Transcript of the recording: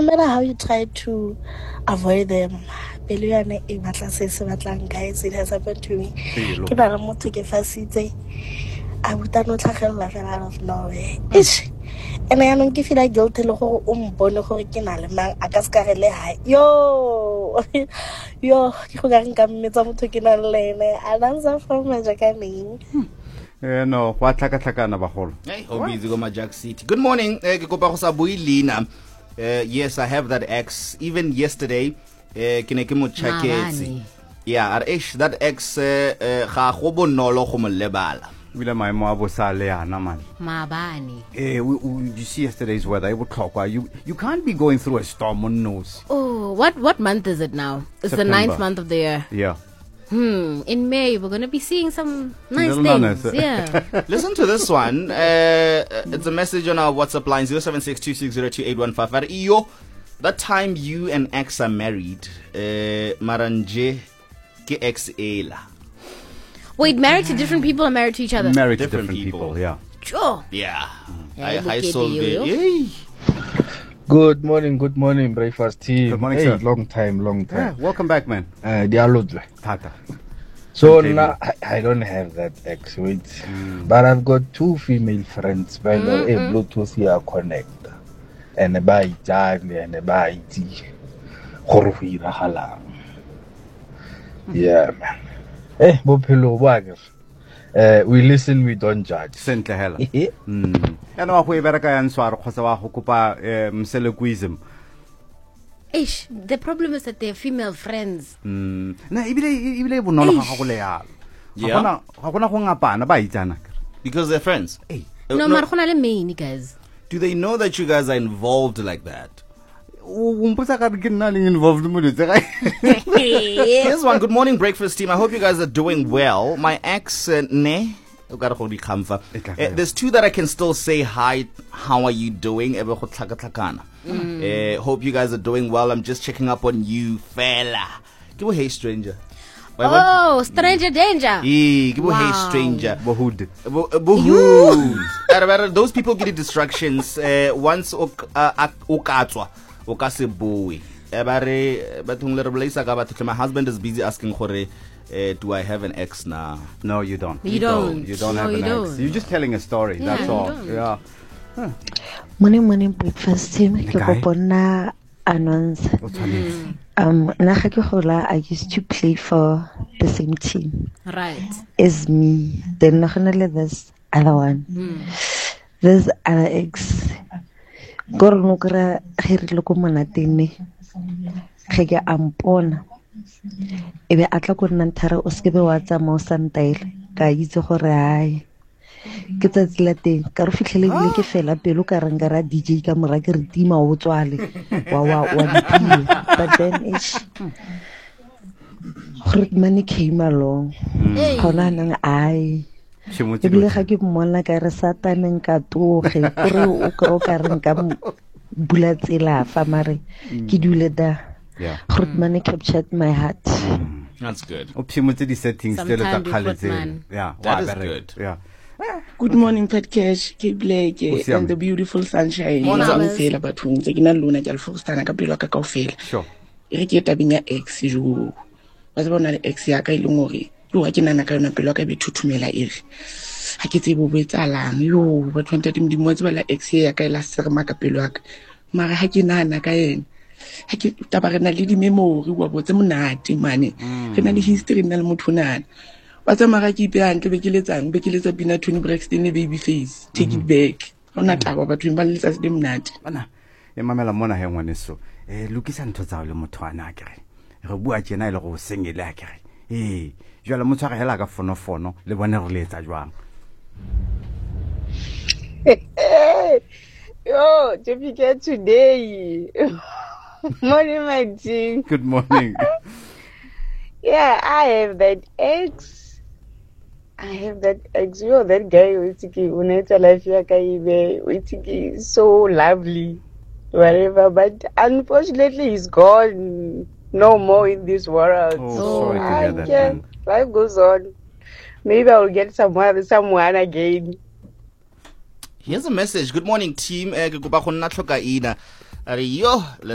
matter how you try to avoid them, it has happened to me. Ke bana motho ke fasitse a buta no tlhagella fela out of nowhere. Ish. And I don't feel like guilty le gore o mbone gore ke na le mang a ka se ka re le hai. Yo. Yo, ke go ka nka mmetsa motho ke na le ene. A danza from majakaneng. No, what tlhakatlhakana bagolo. Hey, busy go Majak City. Good morning. Ke kopa go sa bui Lina. Yes, I have that ex. Even yesterday, ke ne ke mo checketse. Yeah, that ex ga go bonolo go mo lebala. Wila maemo a bosa le yana man. Mabani. You see yesterday's weather. You can't be going through a storm on nose. Oh, what month is it now? It's September. the 9th month of the year. Yeah. In May we're gonna be seeing some nice Little things. nunners. Yeah. Listen to this one. It's a message on our WhatsApp line 0762602815. Iyo, that time you and ex are married, maranje ke ex ela. Wait, married to different people or married to each other? Married to Different different people. people. Yeah. Sure. Yeah. Yeah, I look sold at you. it. Yay. Good morning, breakfast team. Good morning, hey, sir. long time. Yeah. Welcome back, man. Dialog. Tata. So Okay, now I don't have that ex, wait. But I've got two female friends by the Bluetooth here connect. And by time and by tea. Yeah, man. Eh, Bopelo Wagger. We listen, we don't judge. Sentle hela. Ya no go e bereka ya nswaro kgotsa wa go kopa mselequism. Ish, the problem is that they're female friends. Na ibile bonolo ga go le yalo. Yeah. Ga gona go ngapana ba itsana. Because they're friends. Hey. No, maar khona le main guys. Do they know that you guys are involved like that? Umputsa ka re ke nna le involved mo ditse. Here's one. Good morning, breakfast team. I hope you guys are doing well. My ex, there's two that I can still say hi. How are you doing? Hope you guys are doing well. I'm just checking up on you, fella. Give a hey, stranger. Oh, stranger danger. Give a hey, Wow. stranger. Bohood. Bohood. Those people get distractions. Once okatswa, okasebui. My husband is busy asking do I have an ex now? No, you don't. You don't. You don't No, have you an ex. don't. You're just telling a story. Yeah, That's you all. don't. Yeah. Morning, breakfast team. Ke kae? go bona announce. O tshwanetse. Nna ga ke gola, I used to play for the same team Right. as me. Then naganele this other one. This other ex. Gore no kra ge re le ko monatene. Ge ke ampona. Ebe a tla go nna nthare o skebe wa tsamao santaile. Ka itse gore ai. Ke tsatsi la teng ka re fitlhele bile ke fela pelo ka reng ka ra DJ ka mora ke re tima o tswale wa dipile. But then gore money came along. Gona nang ai ebile ga ke mmona ka re sataneng ka toge gore o kro ka reng ka bula tsela fa mare ke dule da. Yeah. Gore money captured my heart. That's good. Optimum the settings still Sometime at with man. Yeah. That is very good. Yeah. Good morning, Fat Cash, K Blake, Usiame. and the beautiful sunshine. Morning. Fela bathong tse ke na lona ke alfostana ka pelo ka kaofela. Sure. E re ke tabeng ya ex jo. Ba se bona le ex ya ka ile ngore. Yo ga ke nana ka yona pelo ka be thuthumela e re. Ha ke tsebe bo etsalang yo ba tshwantse dimdimo tse ba la ex ya ka ila serma ka pelo ka. Mara ha ke nana ka yena. Ha ke tabarena le di memory wa botse monate mane. Re na le history nna le motho nana. What's a maraki behind Bekiletsa Pina Tony Braxton baby face? Take it back. On a tower between Balis as them not. Bana. E mamela mona he ngwaneso. Lokisa ntho tsa le motho ana akere. Re bua tjena ile go sengele akere. Jwale motho ga hela ka fono le bone re letsa jwang. Yo, Jessica today. Morning, my team. Good morning. Yeah, I have that ex. Yo, that guy Uneta life is so lovely. Whatever, but unfortunately he's gone. No more in this world. Oh, sorry to hear that, yeah, man. life goes on. Maybe I will get someone again. Here's a message. Good morning, team. Ke kopa go nna tlhoka ina. Are yo